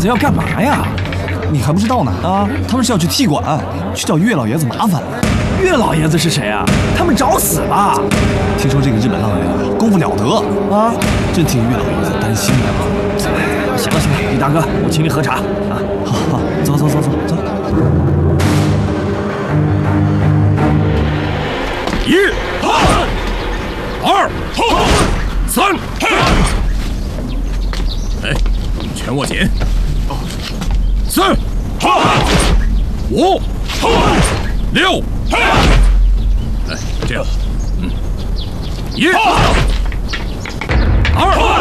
子要干嘛呀？ 你还不知道呢啊！他们是要去踢馆，去找岳老爷子麻烦。 岳老爷子是谁啊？他们找死吧？ 听说这个日本浪人啊，功夫了得啊，真替岳老爷子担心了。 行了，李大哥，我请你喝茶啊！ 好，走。 1、2、3，哎，拳握紧。4、5、6，哎，这样，1、2。